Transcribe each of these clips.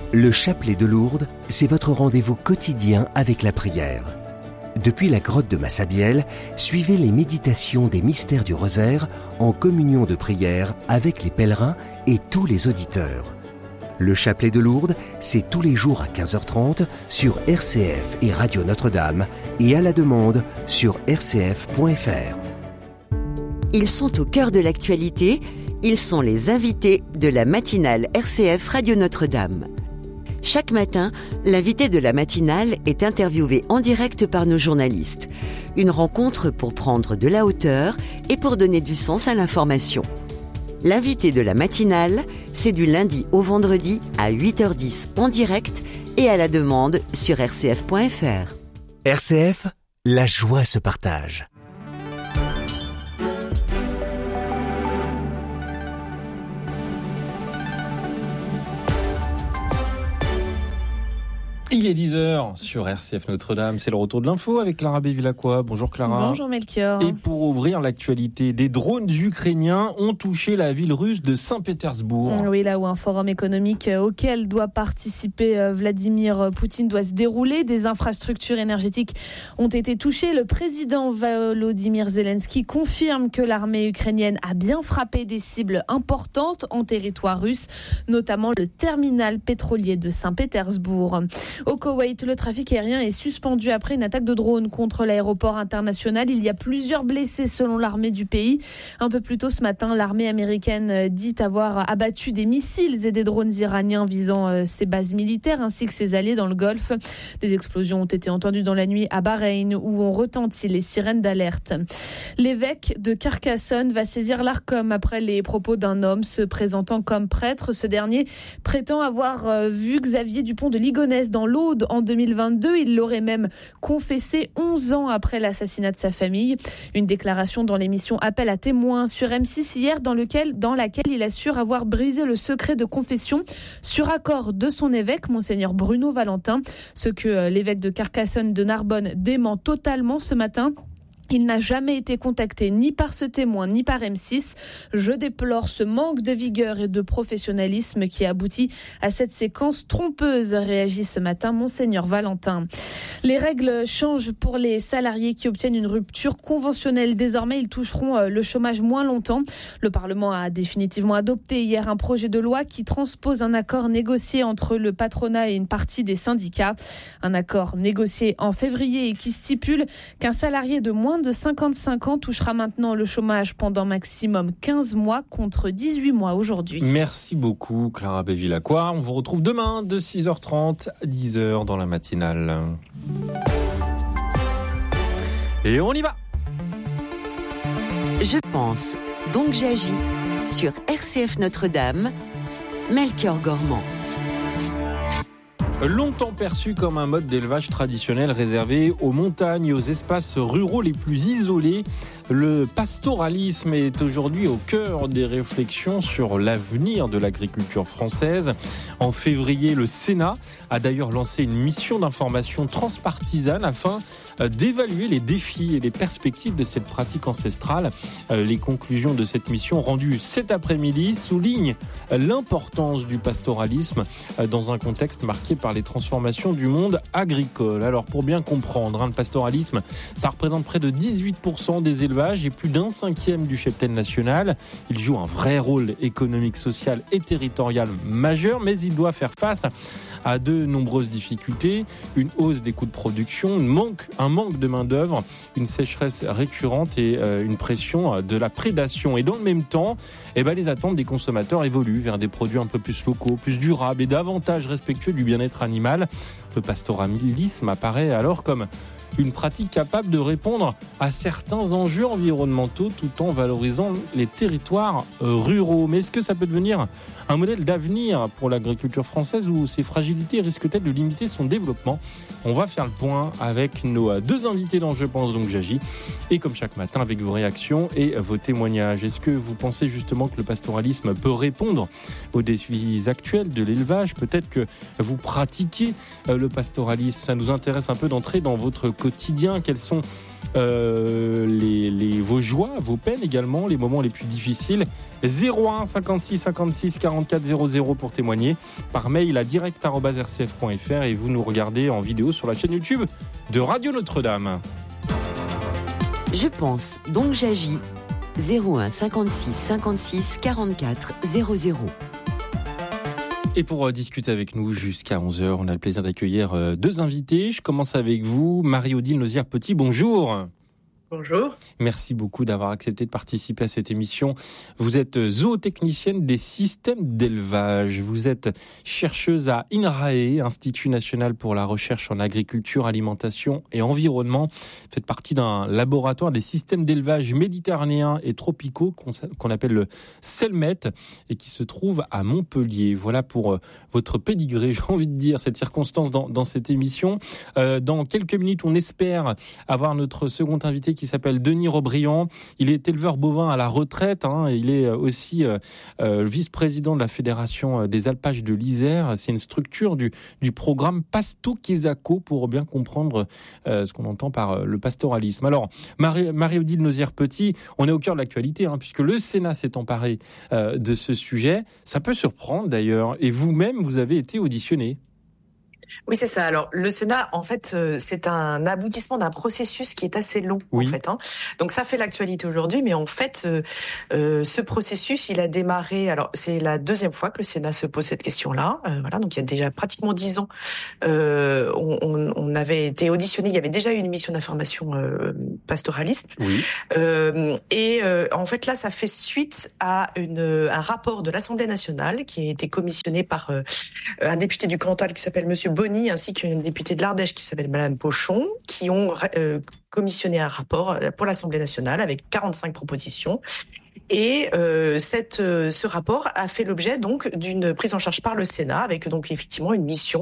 Le chapelet de Lourdes, c'est votre rendez-vous quotidien avec la prière. Depuis la grotte de Massabielle, suivez les méditations des mystères du rosaire en communion de prière avec les pèlerins et tous les auditeurs. Le chapelet de Lourdes, c'est tous les jours à 15h30 sur RCF et Radio Notre-Dame et à la demande sur rcf.fr. Ils sont au cœur de l'actualité, ils sont les invités de la matinale RCF Radio Notre-Dame. Chaque matin, l'invité de la matinale est interviewé en direct par nos journalistes. Une rencontre pour prendre de la hauteur et pour donner du sens à l'information. L'invité de la matinale, c'est du lundi au vendredi à 8h10 en direct et à la demande sur rcf.fr. RCF, la joie se partage. Il est 10h sur RCF Notre-Dame, c'est le retour de l'info avec Clara Bévilacqua. Bonjour Clara. Bonjour Melchior. Et pour ouvrir l'actualité, des drones ukrainiens ont touché la ville russe de Saint-Pétersbourg. Oui, là où un forum économique auquel doit participer Vladimir Poutine doit se dérouler. Des infrastructures énergétiques ont été touchées. Le président Volodymyr Zelensky confirme que l'armée ukrainienne a bien frappé des cibles importantes en territoire russe, notamment le terminal pétrolier de Saint-Pétersbourg. Au Koweït, le trafic aérien est suspendu après une attaque de drone contre l'aéroport international. Il y a plusieurs blessés selon l'armée du pays. Un peu plus tôt ce matin, l'armée américaine dit avoir abattu des missiles et des drones iraniens visant ses bases militaires ainsi que ses alliés dans le Golfe. Des explosions ont été entendues dans la nuit à Bahreïn où ont retenti les sirènes d'alerte. L'évêque de Carcassonne va saisir l'Arcom après les propos d'un homme se présentant comme prêtre. Ce dernier prétend avoir vu Xavier Dupont de Ligonnès dans l'Aude en 2022. Il l'aurait même confessé 11 ans après l'assassinat de sa famille. Une déclaration dans l'émission Appel à témoins sur M6 hier dans laquelle il assure avoir brisé le secret de confession sur accord de son évêque, Monseigneur Bruno Valentin. Ce que l'évêque de Carcassonne de Narbonne dément totalement ce matin. Il n'a jamais été contacté ni par ce témoin ni par M6. Je déplore ce manque de vigueur et de professionnalisme qui aboutit à cette séquence trompeuse, réagit ce matin Monseigneur Valentin. Les règles changent pour les salariés qui obtiennent une rupture conventionnelle. Désormais, ils toucheront le chômage moins longtemps. Le Parlement a définitivement adopté hier un projet de loi qui transpose un accord négocié entre le patronat et une partie des syndicats. Un accord négocié en février et qui stipule qu'un salarié de moins de 55 ans touchera maintenant le chômage pendant maximum 15 mois contre 18 mois aujourd'hui. Merci beaucoup Clara Bévilacqua. On vous retrouve demain de 6h30 à 10h dans la matinale. Et on y va. Je pense, donc j'agis sur RCF Notre-Dame, Melchior Gormand. Longtemps perçu comme un mode d'élevage traditionnel réservé aux montagnes et aux espaces ruraux les plus isolés, le pastoralisme est aujourd'hui au cœur des réflexions sur l'avenir de l'agriculture française. En février, le Sénat a d'ailleurs lancé une mission d'information transpartisane afin d'évaluer les défis et les perspectives de cette pratique ancestrale. Les conclusions de cette mission rendues cet après-midi soulignent l'importance du pastoralisme dans un contexte marqué par les transformations du monde agricole. Alors pour bien comprendre, le pastoralisme, ça représente près de 18% des élevages et plus d'un cinquième du cheptel national. Il joue un vrai rôle économique, social et territorial majeur, mais il doit faire face à de nombreuses difficultés, une hausse des coûts de production, un manque de main-d'œuvre, une sécheresse récurrente et une pression de la prédation. Et dans le même temps, les attentes des consommateurs évoluent vers des produits un peu plus locaux, plus durables et davantage respectueux du bien-être animal. Le pastoralisme apparaît alors comme une pratique capable de répondre à certains enjeux environnementaux tout en valorisant les territoires ruraux. Mais est-ce que ça peut devenir un modèle d'avenir pour l'agriculture française où ses fragilités risquent-elles de limiter son développement ? On va faire le point avec nos deux invités dans Je pense donc j'agis et comme chaque matin avec vos réactions et vos témoignages. Est-ce que vous pensez justement que le pastoralisme peut répondre aux défis actuels de l'élevage ? Peut-être que vous pratiquez le pastoralisme. Ça nous intéresse un peu d'entrer dans votre quotidien. Quels sont vos joies, vos peines également, les moments les plus difficiles. 01 56 56 44 00 pour témoigner. Par mail à direct@rcf.fr et vous nous regardez en vidéo sur la chaîne YouTube de Radio Notre-Dame. Je pense, donc j'agis. 01 56 56 44 00. Et pour discuter avec nous jusqu'à 11h, on a le plaisir d'accueillir deux invités. Je commence avec vous, Marie-Odile Nozière-Petit, bonjour. Bonjour. Merci beaucoup d'avoir accepté de participer à cette émission. Vous êtes zootechnicienne des systèmes d'élevage. Vous êtes chercheuse à INRAE, Institut national pour la recherche en agriculture, alimentation et environnement. Vous faites partie d'un laboratoire des systèmes d'élevage méditerranéens et tropicaux qu'on appelle le CELMET et qui se trouve à Montpellier. Voilà pour votre pédigré, j'ai envie de dire, cette circonstance dans cette émission. Dans quelques minutes, on espère avoir notre second invité qui s'appelle Denis Robriand. Il est éleveur bovin à la retraite. Il est aussi vice-président de la Fédération des alpages de l'Isère. C'est une structure du programme Pasto-Quesaco pour bien comprendre ce qu'on entend par le pastoralisme. Alors, Marie-Odile Nozière-Petit, on est au cœur de l'actualité puisque le Sénat s'est emparé de ce sujet. Ça peut surprendre d'ailleurs. Et vous-même, vous avez été auditionné. Oui, c'est ça. Alors, le Sénat, en fait, c'est un aboutissement d'un processus qui est assez long, oui. en fait. Donc, ça fait l'actualité aujourd'hui, mais en fait, ce processus, il a démarré. Alors, c'est la deuxième fois que le Sénat se pose cette question-là. Voilà, donc il y a déjà pratiquement 10 ans, on avait été auditionné. Il y avait déjà eu une mission d'information pastoraliste. Oui. En fait, là, ça fait suite à un rapport de l'Assemblée nationale qui a été commissionné par un député du Cantal qui s'appelle Monsieur Bonny, ainsi qu'une députée de l'Ardèche qui s'appelle Madame Pochon, qui ont commissionné un rapport pour l'Assemblée nationale avec 45 propositions. Et ce rapport a fait l'objet donc d'une prise en charge par le Sénat, avec donc effectivement une mission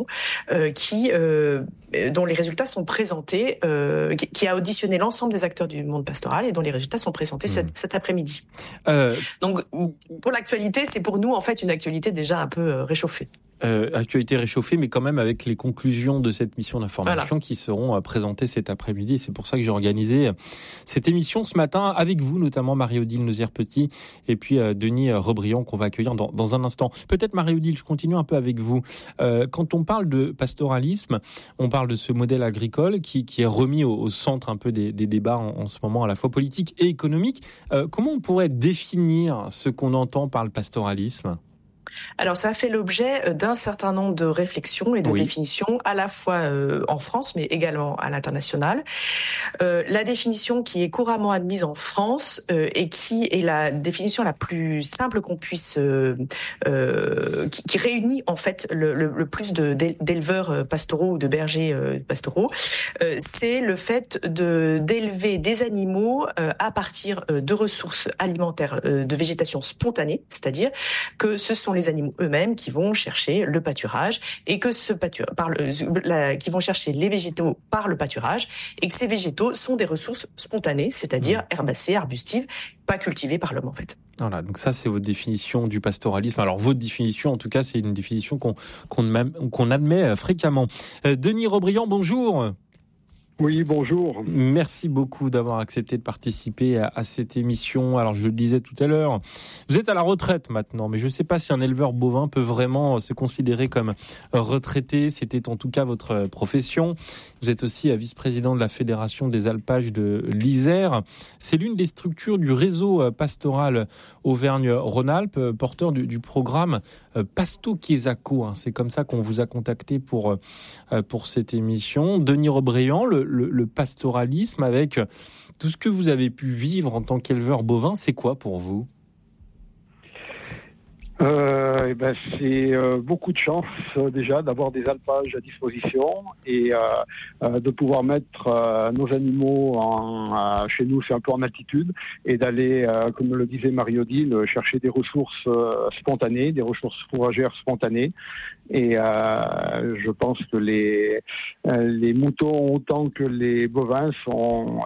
dont les résultats sont présentés, qui a auditionné l'ensemble des acteurs du monde pastoral et dont les résultats sont présentés cet après-midi. Donc pour l'actualité, c'est pour nous en fait une actualité déjà un peu réchauffée. Actualité réchauffée, mais quand même avec les conclusions de cette mission d'information voilà. qui seront présentées cet après-midi. C'est pour ça que j'ai organisé cette émission ce matin avec vous, notamment Marie-Odile Nozière-Petit et puis Denis Robriand qu'on va accueillir dans un instant. Peut-être Marie-Odile, je continue un peu avec vous. Quand on parle de pastoralisme, on parle de ce modèle agricole qui est remis au centre un peu des débats en ce moment, à la fois politique et économique. Comment on pourrait définir ce qu'on entend par le pastoralisme ? Alors, ça a fait l'objet d'un certain nombre de réflexions et de définitions, à la fois en France, mais également à l'international. La définition qui est couramment admise en France et qui est la définition la plus simple qu'on puisse, qui réunit en fait le plus d'éleveurs pastoraux ou de bergers pastoraux, c'est le fait d'élever des animaux à partir de ressources alimentaires de végétation spontanée, c'est-à-dire que ce sont les animaux eux-mêmes qui vont chercher le pâturage et que qui vont chercher les végétaux par le pâturage et que ces végétaux sont des ressources spontanées, c'est-à-dire herbacées, arbustives, pas cultivées par l'homme en fait. Voilà, donc ça c'est votre définition du pastoralisme. Alors votre définition, en tout cas, c'est une définition qu'on admet fréquemment. Denis Robriand, bonjour. Oui, bonjour. Merci beaucoup d'avoir accepté de participer à cette émission. Alors, je le disais tout à l'heure, vous êtes à la retraite maintenant, mais je ne sais pas si un éleveur bovin peut vraiment se considérer comme retraité. C'était en tout cas votre profession. Vous êtes aussi vice-président de la Fédération des alpages de l'Isère. C'est l'une des structures du réseau pastoral Auvergne-Rhône-Alpes, porteur du programme Pasto-Quesaco. C'est comme ça qu'on vous a contacté pour cette émission. Denis Robriand, le pastoralisme, avec tout ce que vous avez pu vivre en tant qu'éleveur bovin, c'est quoi pour vous ? C'est beaucoup de chance déjà d'avoir des alpages à disposition et de pouvoir mettre nos animaux chez nous, c'est un peu en altitude, et d'aller, comme le disait Marie-Odile, chercher des ressources spontanées, des ressources fourragères spontanées. Et je pense que les moutons autant que les bovins sont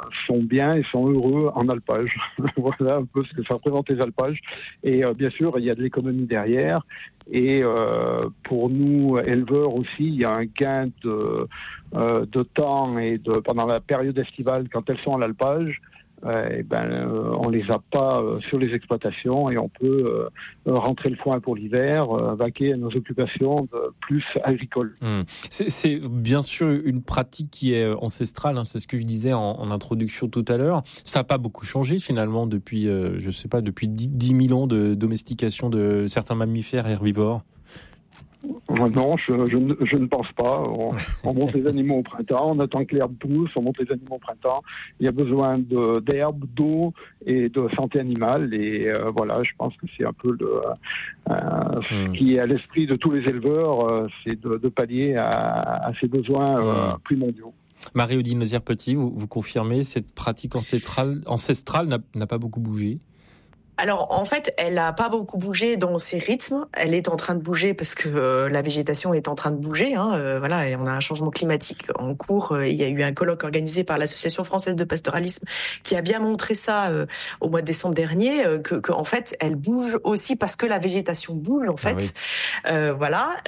bien et sont heureux en alpage. Voilà un peu ce que ça représente les alpages. Et bien sûr, il y a de l'économie derrière. Et pour nous, éleveurs aussi, il y a un gain de temps et pendant la période estivale, quand elles sont à l'alpage, on les a pas sur les exploitations et on peut rentrer le foin pour l'hiver, vaquer à nos occupations plus agricoles. C'est bien sûr une pratique qui est ancestrale, hein, c'est ce que je disais en introduction tout à l'heure. Ça n'a pas beaucoup changé finalement depuis, depuis 10 000 ans de domestication de certains mammifères herbivores. Non, je ne pense pas. On monte les animaux au printemps, on attend que l'herbe pousse, on monte les animaux au printemps. Il y a besoin d'herbe, d'eau et de santé animale. Et voilà, je pense que c'est un peu ce qui est à l'esprit de tous les éleveurs, c'est de pallier à ces besoins primordiaux. Marie-Odile Nozière-Petit, vous confirmez, cette pratique ancestrale n'a pas beaucoup bougé? Alors, en fait, elle n'a pas beaucoup bougé dans ses rythmes. Elle est en train de bouger parce que la végétation est en train de bouger. Voilà, et on a un changement climatique en cours. Il y a eu un colloque organisé par l'Association française de pastoralisme qui a bien montré ça au mois de décembre dernier, que en fait, elle bouge aussi parce que la végétation bouge, en fait. Ah oui. Voilà.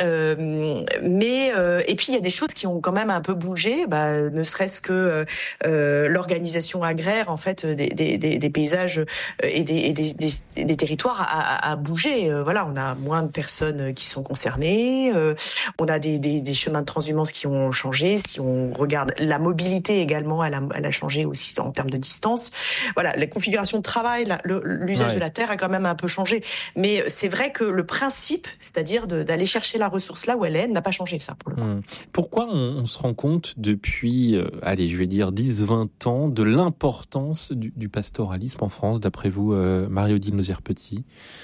Et puis, il y a des choses qui ont quand même un peu bougé, ne serait-ce que l'organisation agraire, en fait, des paysages et des territoires à bouger. Voilà, on a moins de personnes qui sont concernées. On a des chemins de transhumance qui ont changé. Si on regarde la mobilité également, elle a changé aussi en termes de distance. Voilà, la configuration de travail, l'usage de la terre a quand même un peu changé. Mais c'est vrai que le principe, c'est-à-dire d'aller chercher la ressource là où elle est, n'a pas changé, ça, pour le coup. Pourquoi on se rend compte depuis, 10-20 ans, de l'importance du pastoralisme en France, d'après vous, Marie-Odile Nozière-Petit?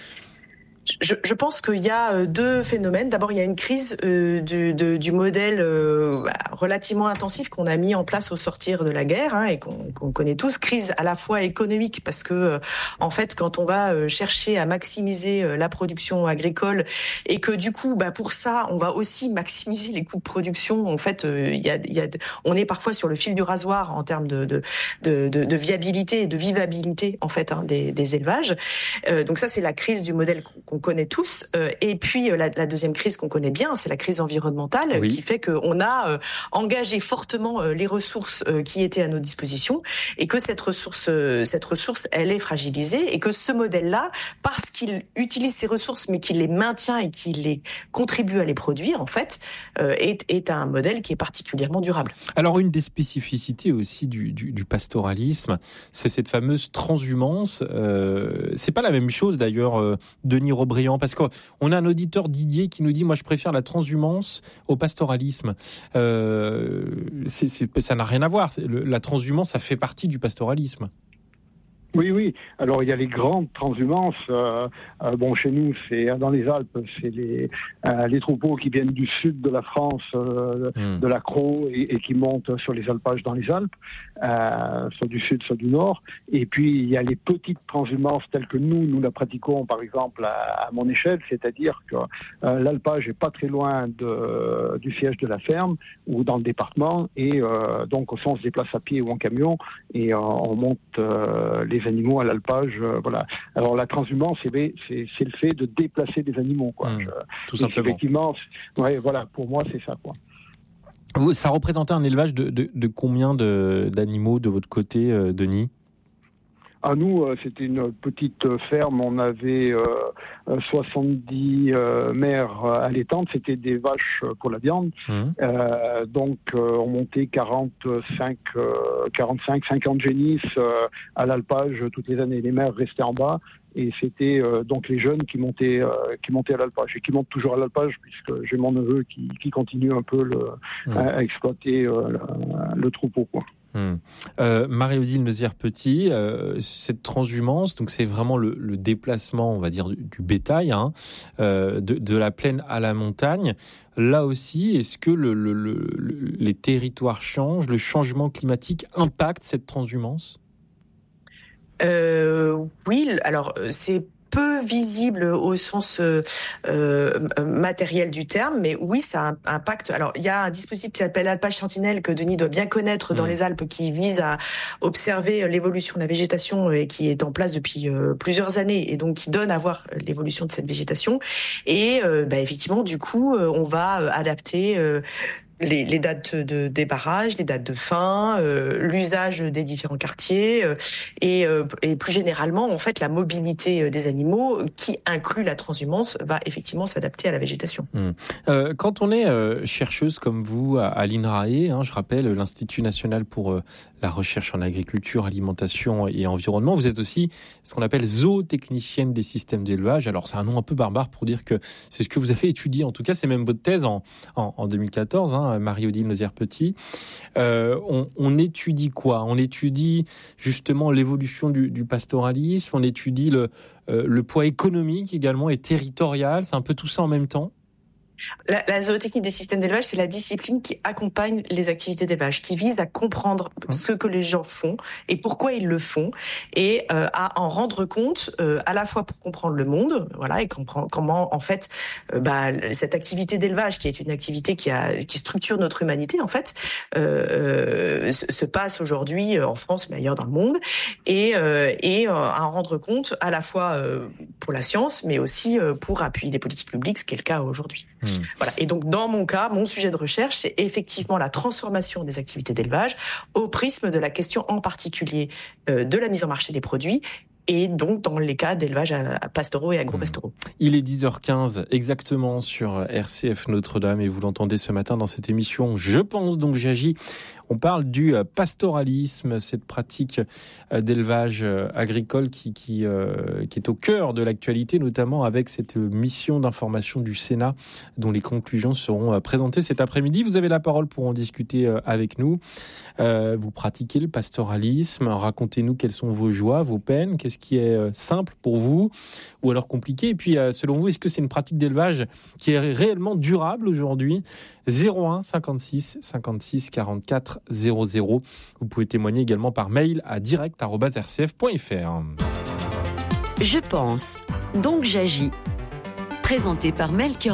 Je pense qu'il y a deux phénomènes. D'abord, il y a une crise du modèle relativement intensif qu'on a mis en place au sortir de la guerre et qu'on connaît tous. Crise à la fois économique parce que en fait, quand on va chercher à maximiser la production agricole et que du coup, pour ça, on va aussi maximiser les coûts de production. En fait, on est parfois sur le fil du rasoir en termes de viabilité et de vivabilité en fait des élevages. Donc ça, c'est la crise du modèle qu'on connaît tous. Et puis, la deuxième crise qu'on connaît bien, c'est la crise environnementale qui fait qu'on a engagé fortement les ressources qui étaient à nos dispositions et que cette ressource, elle est fragilisée et que ce modèle-là, parce qu'il utilise ces ressources mais qu'il les maintient et qu'il les contribue à les produire, en fait, est un modèle qui est particulièrement durable. Alors, une des spécificités aussi du pastoralisme, c'est cette fameuse transhumance. C'est pas la même chose d'ailleurs, Denis Robriand, parce qu'on a un auditeur, Didier, qui nous dit « Moi, je préfère la transhumance au pastoralisme ». Ça n'a rien à voir. La transhumance, ça fait partie du pastoralisme. Oui. Alors, il y a les grandes transhumances. Chez nous, c'est dans les Alpes, c'est les troupeaux qui viennent du sud de la France, de la Crau, et qui montent sur les alpages dans les Alpes, soit du sud, soit du nord. Et puis, il y a les petites transhumances telles que nous la pratiquons, par exemple, à mon échelle, c'est-à-dire que l'alpage est pas très loin du siège de la ferme ou dans le département, et donc, on se déplace à pied ou en camion, et on monte les animaux à l'alpage, voilà. Alors la transhumance, c'est le fait de déplacer des animaux, quoi. Tout simplement. Effectivement, voilà, pour moi, c'est ça, quoi. Ça représentait un élevage de combien d'animaux de votre côté, Denis ? À nous, c'était une petite ferme. On avait 70 mères allaitantes. C'était des vaches pour la viande. Donc, on montait 45-50 génisses à l'alpage toutes les années. Les mères restaient en bas. Et c'était donc les jeunes qui montaient à l'alpage et qui montent toujours à l'alpage, puisque j'ai mon neveu qui continue un peu à exploiter le troupeau, quoi. Marie-Odile Nozière-Petit, cette transhumance, donc c'est vraiment le déplacement, on va dire, du bétail, de la plaine à la montagne. Là aussi, est-ce que les territoires changent, le changement climatique impacte cette transhumance ? Oui, alors c'est peu visible au sens matériel du terme, mais oui, ça impacte. Alors, il y a un dispositif qui s'appelle Alpage Sentinelle que Denis doit bien connaître dans les Alpes, qui vise à observer l'évolution de la végétation et qui est en place depuis plusieurs années, et donc qui donne à voir l'évolution de cette végétation. Et effectivement, du coup, on va adapter les dates des barrages, les dates de fin, l'usage des différents quartiers et plus généralement, en fait, la mobilité des animaux, qui inclut la transhumance, va effectivement s'adapter à la végétation. Quand on est chercheuse comme vous à l'INRAE, je rappelle, l'Institut national pour la recherche en agriculture, alimentation et environnement, vous êtes aussi ce qu'on appelle zootechnicienne des systèmes d'élevage. Alors c'est un nom un peu barbare pour dire que c'est ce que vous avez étudié, en tout cas c'est même votre thèse en 2014, Marie-Odile Nozière-Petit. On étudie quoi ? On étudie justement l'évolution du pastoralisme, on étudie le poids économique également et territorial, c'est un peu tout ça en même temps ? La zootechnie des systèmes d'élevage, c'est la discipline qui accompagne les activités d'élevage, qui vise à comprendre ce que les gens font et pourquoi ils le font, et à en rendre compte à la fois pour comprendre le monde, voilà, et comprendre comment en fait cette activité d'élevage, qui est une activité qui structure notre humanité en fait, se passe aujourd'hui en France mais ailleurs dans le monde, et à en rendre compte à la fois pour la science mais aussi pour appuyer les politiques publiques, ce qui est le cas aujourd'hui. Voilà. Et donc, dans mon cas, mon sujet de recherche, c'est effectivement la transformation des activités d'élevage au prisme de la question en particulier de la mise en marché des produits, et donc dans les cas d'élevage pastoraux et agro-pastoraux. Il est 10h15 exactement sur RCF Notre-Dame, et vous l'entendez ce matin dans cette émission Je pense donc j'agis. On parle du pastoralisme, cette pratique d'élevage agricole qui est au cœur de l'actualité, notamment avec cette mission d'information du Sénat dont les conclusions seront présentées cet après-midi. Vous avez la parole pour en discuter avec nous. Vous pratiquez le pastoralisme, racontez-nous quelles sont vos joies, vos peines, qu'est-ce qui est simple pour vous ou alors compliqué. Et puis selon vous, est-ce que c'est une pratique d'élevage qui est réellement durable aujourd'hui ? 01 56 56 44 00. Vous pouvez témoigner également par mail à direct@rcf.fr. Je pense, donc j'agis. Présenté par Melchior